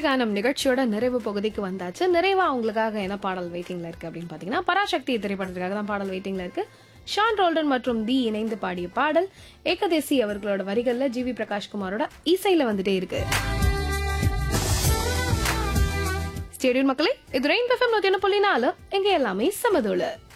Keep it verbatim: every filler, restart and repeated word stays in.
திரைகானம் நிகழ்ச்சியோட நிறைவு பகுதிக்கு வந்தாச்சு. நிறைவா அவங்களுக்காக என்ன பாடல் வெயிட்டிங்ல இருக்கு அப்படின்னு பாத்தீங்கன்னா, பராசக்தி திரைப்படத்துக்காக தான் பாடல் வெயிட்டிங்ல இருக்கு. ஷான் ரோல்டன் மற்றும் தி இணைந்து பாடிய பாடல் ஏகதேசி அவர்களோட வரிகள்ல ஜி வி பிரகாஷ்குமாரோட இசையில வந்துட்டே இருக்கு. ஸ்டேடியம் மக்களே, இது ரெயின் எஃப்எம் நூத்தி ஒன்று புள்ளி நாலு, எங்க எல்லாமே சமதோல.